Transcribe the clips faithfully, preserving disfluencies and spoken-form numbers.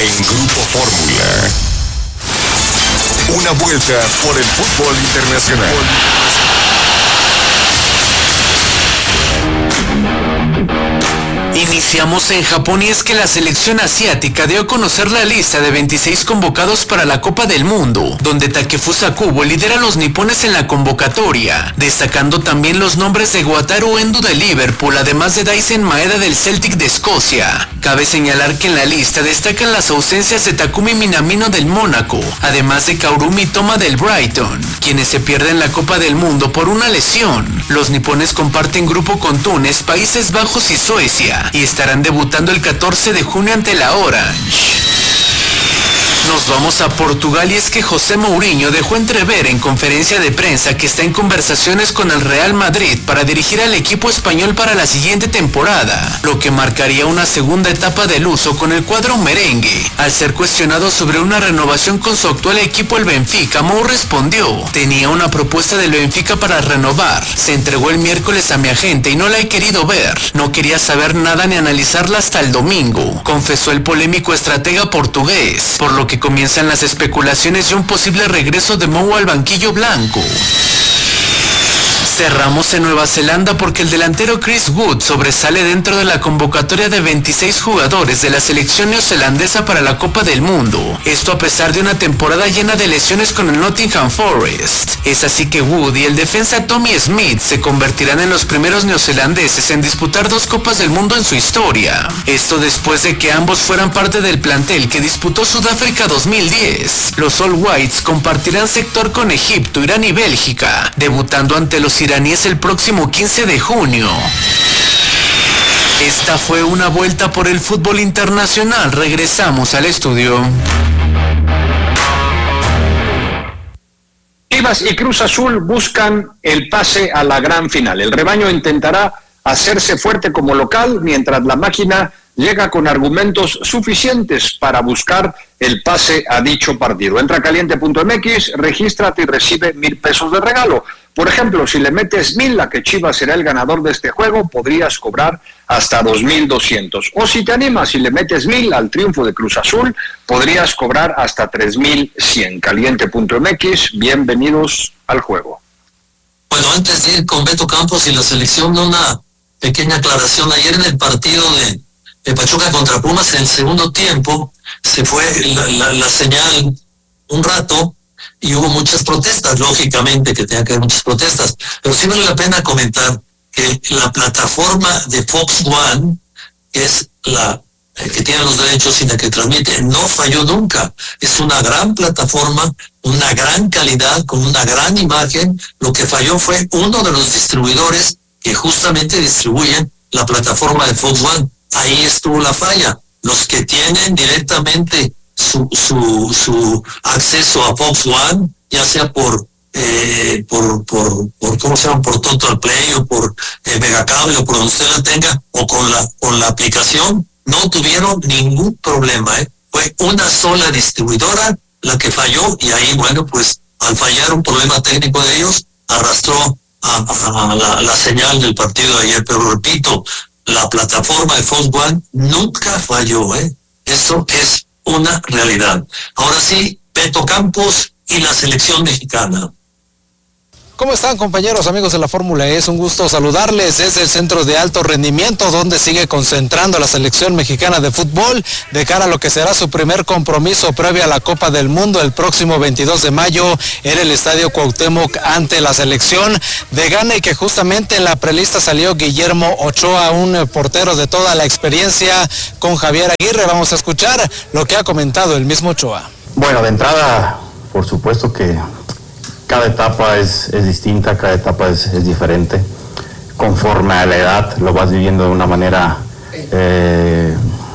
en Grupo Fórmula. Una vuelta por el fútbol internacional. Iniciamos en Japón y es que la selección asiática dio a conocer la lista de veintiséis convocados para la Copa del Mundo, donde Takefusa Kubo lidera a los nipones en la convocatoria, destacando también los nombres de Wataru Endo de Liverpool, además de Daisen Maeda del Celtic de Escocia. Cabe señalar que en la lista destacan las ausencias de Takumi Minamino del Mónaco, además de Kaoru Mitoma del Brighton, quienes se pierden la Copa del Mundo por una lesión. Los nipones comparten grupo con Túnez, Países Bajos y Suecia, y estarán debutando el catorce de junio ante la Orange. Nos vamos a Portugal y es que José Mourinho dejó entrever en conferencia de prensa que está en conversaciones con el Real Madrid para dirigir al equipo español para la siguiente temporada, lo que marcaría una segunda etapa del uso con el cuadro merengue. Al ser cuestionado sobre una renovación con su actual equipo el Benfica, Mou respondió: tenía una propuesta del Benfica para renovar, se entregó el miércoles a mi agente y no la he querido ver, no quería saber nada ni analizarla hasta el domingo, confesó el polémico estratega portugués, por lo que comienzan las especulaciones de un posible regreso de Mou al banquillo blanco. Cerramos en Nueva Zelanda porque el delantero Chris Wood sobresale dentro de la convocatoria de veintiséis jugadores de la selección neozelandesa para la Copa del Mundo. Esto a pesar de una temporada llena de lesiones con el Nottingham Forest. Es así que Wood y el defensa Tommy Smith se convertirán en los primeros neozelandeses en disputar dos Copas del Mundo en su historia. Esto después de que ambos fueran parte del plantel que disputó Sudáfrica dos mil diez. Los All Whites compartirán sector con Egipto, Irán y Bélgica, debutando ante los iraníes el próximo quince de junio. Esta fue una vuelta por el fútbol internacional. Regresamos al estudio. Chivas y Cruz Azul buscan el pase a la gran final. El rebaño intentará hacerse fuerte como local, mientras la máquina llega con argumentos suficientes para buscar el pase a dicho partido. Entra a caliente punto m x, regístrate y recibe mil pesos de regalo. Por ejemplo, si le metes mil a que Chivas será el ganador de este juego, podrías cobrar hasta dos mil doscientos. O si te animas y le metes mil al triunfo de Cruz Azul, podrías cobrar hasta tres mil cien. caliente punto m x, bienvenidos al juego. Bueno, antes de ir con Beto Campos y la selección, una pequeña aclaración. Ayer en el partido de, de Pachuca contra Pumas, en el segundo tiempo, se fue la, la, la señal un rato, y hubo muchas protestas, lógicamente que tenía que haber muchas protestas, pero sí vale la pena comentar que la plataforma de Fox One, que es la eh, que tiene los derechos y la que transmite, no falló nunca. Es una gran plataforma, una gran calidad, con una gran imagen. Lo que falló fue uno de los distribuidores que justamente distribuyen la plataforma de Fox One. Ahí estuvo la falla. Los que tienen directamente Su, su, su acceso a Fox One, ya sea por, eh, por, por, por, ¿cómo se llama? Por Total Play o por eh, Megacable o por donde usted la tenga, o con la, con la aplicación, no tuvieron ningún problema, ¿eh? Fue una sola distribuidora la que falló, y ahí, bueno, pues, al fallar un problema técnico de ellos, arrastró a, a, a la, la señal del partido de ayer. Pero repito, la plataforma de Fox One nunca falló, ¿eh? Eso es una realidad. Ahora sí, Beto Campos y la selección mexicana. ¿Cómo están, compañeros, amigos de la Fórmula E? Es un gusto saludarles desde el Centro de Alto Rendimiento, donde sigue concentrando la selección mexicana de fútbol de cara a lo que será su primer compromiso previo a la Copa del Mundo el próximo veintidós de mayo en el Estadio Cuauhtémoc ante la selección de Ghana, y que justamente en la prelista salió Guillermo Ochoa, un portero de toda la experiencia con Javier Aguirre. Vamos a escuchar lo que ha comentado el mismo Ochoa. Bueno, de entrada, por supuesto que cada etapa es, es distinta, cada etapa es, es diferente. Conforme a la edad lo vas viviendo de una manera eh,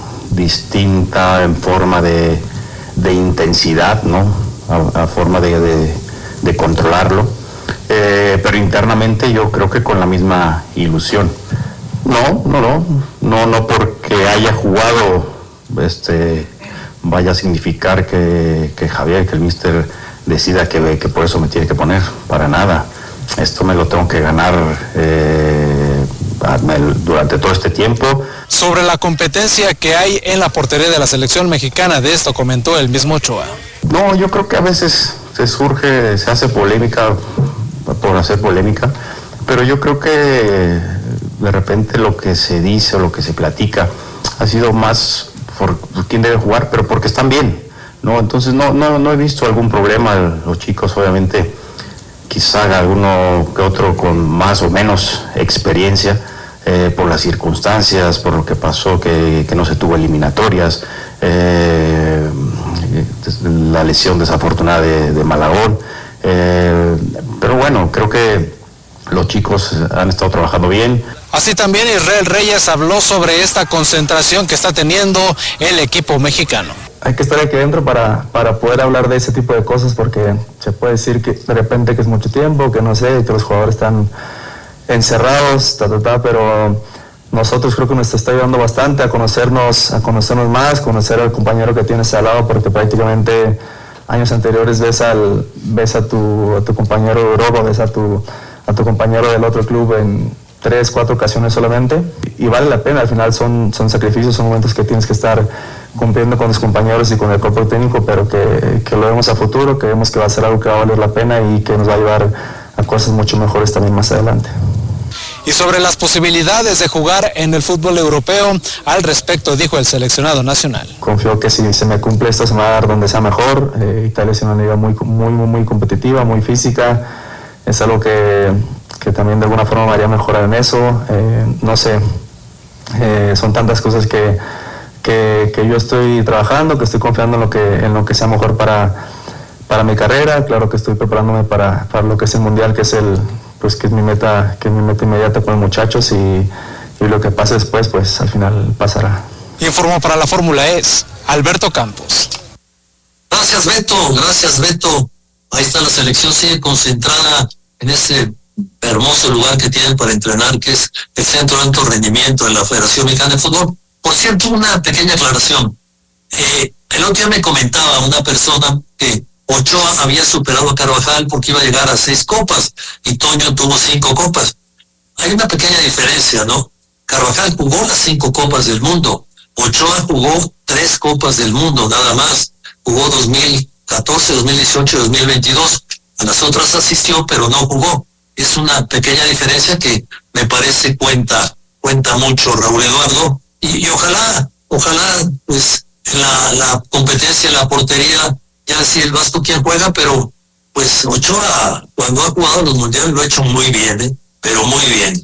distinta, en forma de, de intensidad, ¿no? A, a forma de, de, de controlarlo. Eh, pero internamente yo creo que con la misma ilusión. No, no, no, no, no porque haya jugado este, vaya a significar que, que Javier, que el míster decida que, que por eso me tiene que poner, para nada. Esto me lo tengo que ganar eh, durante todo este tiempo. Sobre la competencia que hay en la portería de la selección mexicana, de esto comentó el mismo Ochoa. No, yo creo que a veces se surge, se hace polémica por hacer polémica, pero yo creo que de repente lo que se dice o lo que se platica ha sido más por quién debe jugar, pero porque están bien, ¿no? Entonces no, no, no he visto algún problema. Los chicos obviamente quizá alguno que otro con más o menos experiencia, eh, por las circunstancias, por lo que pasó, que, que no se tuvo eliminatorias, eh, la lesión desafortunada de, de Malagón, eh, pero bueno, creo que los chicos han estado trabajando bien. Así también Israel Reyes habló sobre esta concentración que está teniendo el equipo mexicano. Hay que estar aquí adentro para, para poder hablar de ese tipo de cosas, porque se puede decir que de repente que es mucho tiempo, que no sé, que los jugadores están encerrados, ta, ta, ta, pero nosotros creo que nos está ayudando bastante a conocernos, a conocernos más, conocer al compañero que tienes al lado, porque prácticamente años anteriores ves al ves a tu, a tu compañero de Europa, ves a tu, a tu compañero del otro club en tres, cuatro ocasiones solamente, y vale la pena. Al final son, son sacrificios, son momentos que tienes que estar cumpliendo con los compañeros y con el cuerpo técnico, pero que, que lo vemos a futuro, que vemos que va a ser algo que va a valer la pena y que nos va a ayudar a cosas mucho mejores también más adelante. Y sobre las posibilidades de jugar en el fútbol europeo, al respecto dijo el seleccionado nacional. Confío que si se me cumple esto se me va a dar donde sea mejor. eh, Italia es una liga muy, muy, muy, muy competitiva, muy física, es algo que, que también de alguna forma me haría mejorar en eso. eh, no sé, eh, son tantas cosas que, que, que yo estoy trabajando, que estoy confiando en lo que, en lo que sea mejor para, para mi carrera. Claro que estoy preparándome para, para lo que es el Mundial, que es el pues que es mi meta, que es mi meta inmediata con los muchachos, y, y lo que pase después, pues al final pasará. Informó para la Fórmula E Alberto Campos. Gracias, Beto, gracias, Beto. Ahí está la selección, sigue concentrada en ese hermoso lugar que tienen para entrenar, que es el Centro de Alto Rendimiento de la Federación Mexicana de Fútbol. Por cierto, una pequeña aclaración. Eh, el otro día me comentaba una persona que Ochoa había superado a Carvajal porque iba a llegar a seis copas y Toño tuvo cinco copas. Hay una pequeña diferencia, ¿no? Carvajal jugó las cinco copas del mundo. Ochoa jugó tres copas del mundo, nada más. Jugó dos mil catorce, dos mil dieciocho y dos mil veintidós. A las otras asistió, pero no jugó. Es una pequeña diferencia que me parece cuenta, cuenta mucho, Raúl Eduardo. Y, y ojalá, ojalá, pues, la, la competencia en la portería, ya si el Vasco quien juega, pero pues Ochoa cuando ha jugado los mundiales lo ha hecho muy bien, ¿eh? Pero muy bien.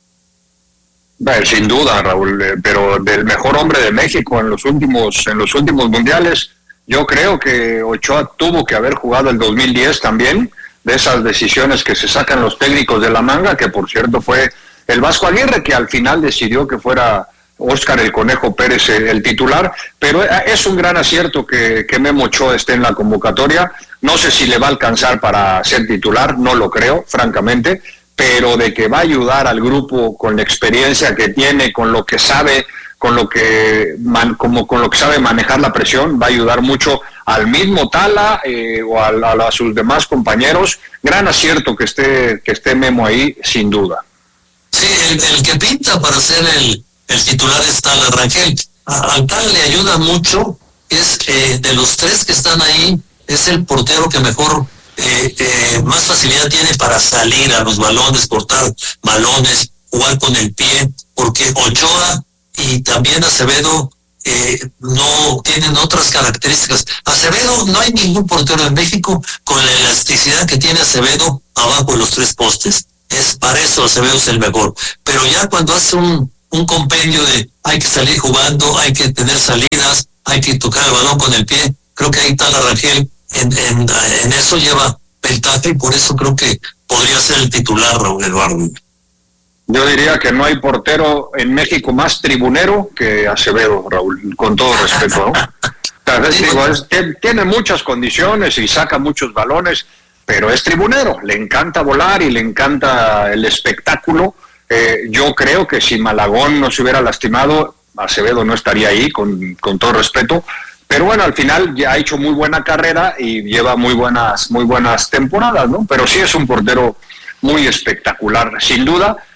Eh, sin duda, Raúl, eh, pero del mejor hombre de México en los últimos en los últimos mundiales, yo creo que Ochoa tuvo que haber jugado el dos mil diez también, de esas decisiones que se sacan los técnicos de la manga, que por cierto fue el Vasco Aguirre que al final decidió que fuera Óscar el Conejo Pérez el titular, pero es un gran acierto que, que Memo Ochoa esté en la convocatoria. No sé si le va a alcanzar para ser titular, no lo creo, francamente, pero de que va a ayudar al grupo con la experiencia que tiene, con lo que sabe, con lo que man, como con lo que sabe manejar la presión, va a ayudar mucho al mismo Tala eh, o a, a, a sus demás compañeros. Gran acierto que esté que esté Memo ahí, sin duda. Sí, el, el que pinta para ser el El titular es Tala Rangel. Al Tala le ayuda mucho, es eh, de los tres que están ahí, es el portero que mejor, eh, eh, más facilidad tiene para salir a los balones, cortar balones, jugar con el pie, porque Ochoa y también Acevedo eh, no tienen otras características. Acevedo, no hay ningún portero en México con la elasticidad que tiene Acevedo abajo de los tres postes. Es para eso Acevedo es el mejor. Pero ya cuando hace un un compendio de hay que salir jugando, hay que tener salidas, hay que tocar el balón con el pie, creo que ahí está la Rangel, en, en, en eso lleva ventaja y por eso creo que podría ser el titular, Raúl Eduardo. Yo diría que no hay portero en México más tribunero que Acevedo, Raúl, con todo respeto, ¿no? Tal vez, digo, es, tiene muchas condiciones y saca muchos balones, pero es tribunero, le encanta volar y le encanta el espectáculo. Eh, yo creo que si Malagón no se hubiera lastimado, Acevedo no estaría ahí, con, con todo respeto. Pero bueno, al final ya ha hecho muy buena carrera y lleva muy buenas, muy buenas temporadas, ¿no? Pero sí es un portero muy espectacular, sin duda.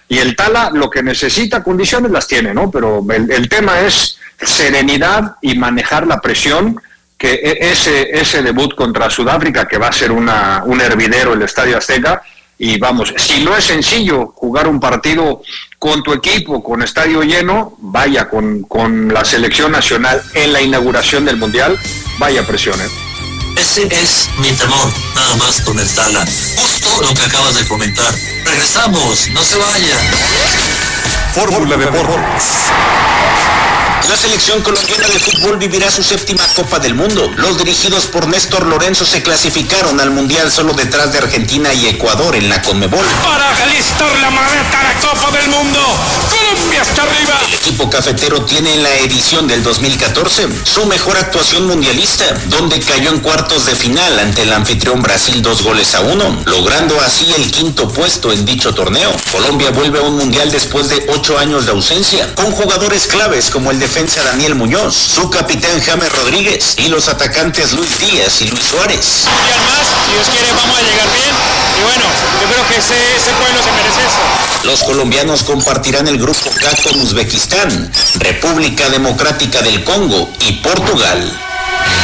Y el Tala lo que necesita, condiciones las tiene, ¿no? Pero el, el tema es serenidad y manejar la presión, que ese, ese debut contra Sudáfrica, que va a ser una, un hervidero el Estadio Azteca, y vamos, si no es sencillo jugar un partido con tu equipo, con estadio lleno, vaya, con, con la selección nacional en la inauguración del Mundial, vaya presión, ¿eh? Ese es mi temor, nada más con el Tala. Justo lo que acabas de comentar. Regresamos, no se vaya. Fórmula Deportes. La selección colombiana de fútbol vivirá su séptima Copa del Mundo. Los dirigidos por Néstor Lorenzo se clasificaron al Mundial solo detrás de Argentina y Ecuador en la Conmebol. Para alistar la maleta a la Copa del Mundo, Colombia está arriba. El equipo cafetero tiene en la edición del dos mil catorce su mejor actuación mundialista, donde cayó en cuartos de final ante el anfitrión Brasil dos goles a uno, logrando así el quinto puesto en dicho torneo. Colombia vuelve a un Mundial después de ocho años de ausencia, con jugadores claves como el defensa Daniel Muñoz, su capitán James Rodríguez y los atacantes Luis Díaz y Luis Suárez. Un mundial más, si Dios quiere vamos a llegar bien y bueno, yo creo que ese, ese pueblo se merece eso. Los colombianos compartirán el grupo K con Uzbekistán, República Democrática del Congo y Portugal.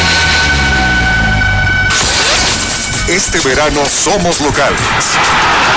Este verano somos locales.